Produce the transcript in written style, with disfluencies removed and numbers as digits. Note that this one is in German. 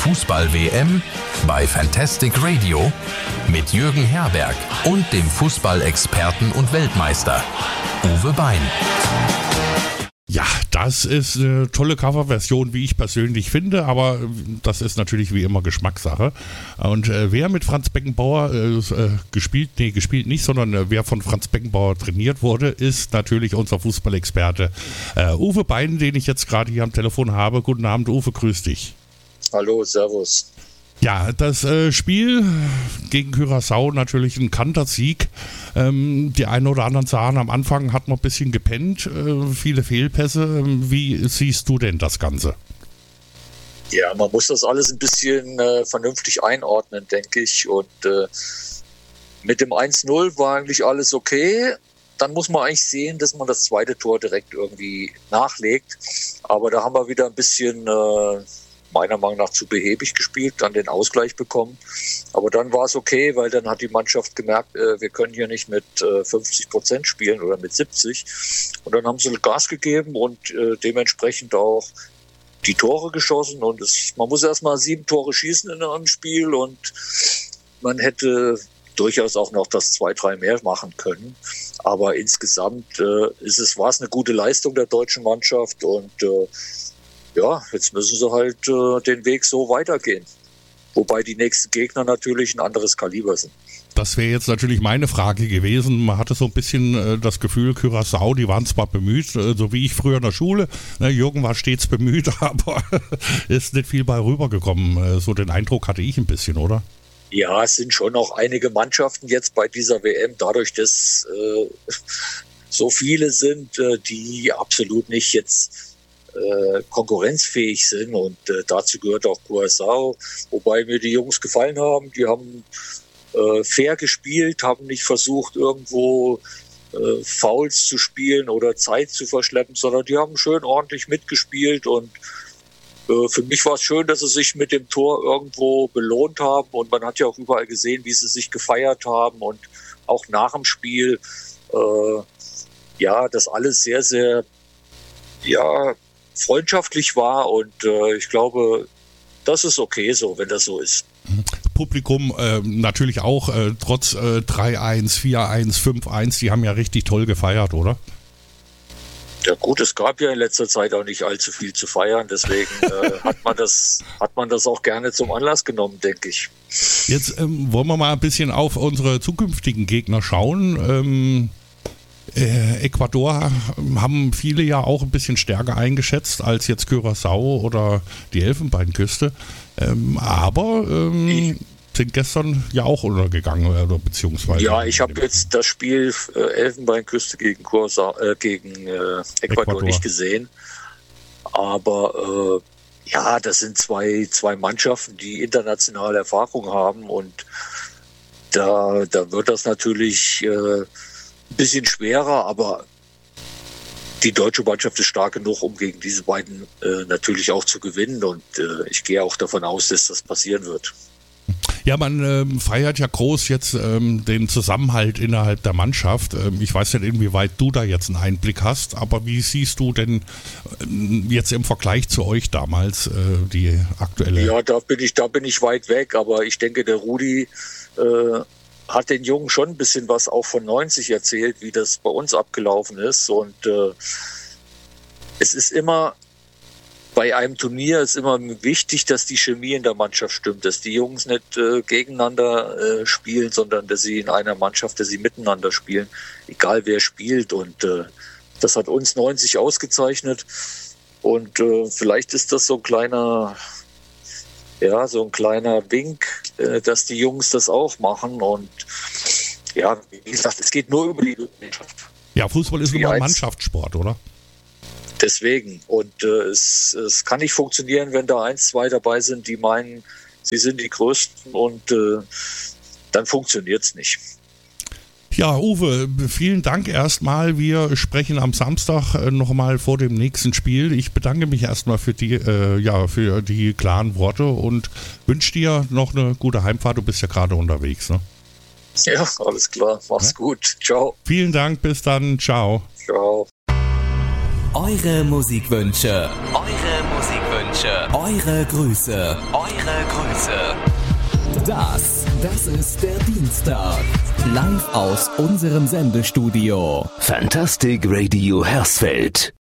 Fußball-WM bei Fantastic Radio mit Jürgen Herberg und dem Fußballexperten und Weltmeister Uwe Bein. Ja, das ist eine tolle Coverversion, wie ich persönlich finde, aber das ist natürlich wie immer Geschmackssache. Und wer mit Franz Beckenbauer gespielt nicht, sondern wer von Franz Beckenbauer trainiert wurde, ist natürlich unser Fußballexperte Uwe Bein, den ich jetzt gerade hier am Telefon habe. Guten Abend, Uwe, grüß dich. Hallo, servus. Ja, das Spiel gegen Curaçao natürlich ein Kantersieg. Die einen oder anderen sahen, am Anfang hat man ein bisschen gepennt, viele Fehlpässe. Wie siehst du denn das Ganze? Ja, man muss das alles ein bisschen vernünftig einordnen, denke ich. Und mit dem 1-0 war eigentlich alles okay. Dann muss man eigentlich sehen, dass man das zweite Tor direkt irgendwie nachlegt. Aber da haben wir wieder ein bisschen meiner Meinung nach zu behäbig gespielt, dann den Ausgleich bekommen. Aber dann war es okay, weil dann hat die Mannschaft gemerkt, wir können hier nicht mit 50% spielen oder mit 70%. Und dann haben sie Gas gegeben und dementsprechend auch die Tore geschossen. Und man muss erst mal 7 Tore schießen in einem Spiel und man hätte durchaus auch noch das 2-3 mehr machen können. Aber insgesamt war es eine gute Leistung der deutschen Mannschaft und ja, jetzt müssen sie halt den Weg so weitergehen. Wobei die nächsten Gegner natürlich ein anderes Kaliber sind. Das wäre jetzt natürlich meine Frage gewesen. Man hatte so ein bisschen das Gefühl, Curaçao, die waren zwar bemüht, so wie ich früher in der Schule. Jürgen war stets bemüht, aber ist nicht viel bei rübergekommen. So den Eindruck hatte ich ein bisschen, oder? Ja, es sind schon auch einige Mannschaften jetzt bei dieser WM, dadurch, dass so viele sind, die absolut nicht jetzt konkurrenzfähig sind und dazu gehört auch Curaçao, wobei mir die Jungs gefallen haben. Die haben fair gespielt, haben nicht versucht, irgendwo Fouls zu spielen oder Zeit zu verschleppen, sondern die haben schön ordentlich mitgespielt und für mich war es schön, dass sie sich mit dem Tor irgendwo belohnt haben und man hat ja auch überall gesehen, wie sie sich gefeiert haben und auch nach dem Spiel das alles sehr, sehr freundschaftlich war und ich glaube, das ist okay so, wenn das so ist. Publikum natürlich auch, trotz 3-1, 4-1, 5-1, die haben ja richtig toll gefeiert, oder? Ja gut, es gab ja in letzter Zeit auch nicht allzu viel zu feiern, deswegen hat man das auch gerne zum Anlass genommen, denke ich. Jetzt wollen wir mal ein bisschen auf unsere zukünftigen Gegner schauen. Ecuador haben viele ja auch ein bisschen stärker eingeschätzt als jetzt Curaçao oder die Elfenbeinküste, aber sind gestern ja auch untergegangen oder beziehungsweise. Ja, ich habe jetzt das Spiel Elfenbeinküste gegen Ecuador nicht gesehen, aber das sind zwei Mannschaften, die internationale Erfahrung haben und da wird das natürlich ein bisschen schwerer, aber die deutsche Mannschaft ist stark genug, um gegen diese beiden natürlich auch zu gewinnen und ich gehe auch davon aus, dass das passieren wird. Ja, man feiert ja groß jetzt den Zusammenhalt innerhalb der Mannschaft. Ich weiß nicht, inwieweit du da jetzt einen Einblick hast, aber wie siehst du denn jetzt im Vergleich zu euch damals die aktuelle? Ja, da bin ich weit weg, aber ich denke, der Rudi hat den Jungen schon ein bisschen was auch von 90 erzählt, wie das bei uns abgelaufen ist. Und es ist immer, bei einem Turnier ist immer wichtig, dass die Chemie in der Mannschaft stimmt, dass die Jungs nicht gegeneinander spielen, sondern dass sie in einer Mannschaft, dass sie miteinander spielen, egal wer spielt. Und das hat uns 90 ausgezeichnet. Und vielleicht ist das so ein kleiner Wink, dass die Jungs das auch machen. Und ja, wie gesagt, es geht nur über die Mannschaft. Ja, Fußball ist immer ein Mannschaftssport, oder? Deswegen. Und es kann nicht funktionieren, wenn da 1, 2 dabei sind, die meinen, sie sind die Größten und dann funktioniert es nicht. Ja, Uwe, vielen Dank erstmal. Wir sprechen am Samstag nochmal vor dem nächsten Spiel. Ich bedanke mich erstmal für die klaren Worte und wünsche dir noch eine gute Heimfahrt. Du bist ja gerade unterwegs, ne? Ja, alles klar. Mach's gut. Ciao. Vielen Dank. Bis dann. Ciao. Ciao. Eure Musikwünsche. Eure Grüße. Das ist der Dienstag. Live aus unserem Sendestudio. Fantastic Radio Hersfeld.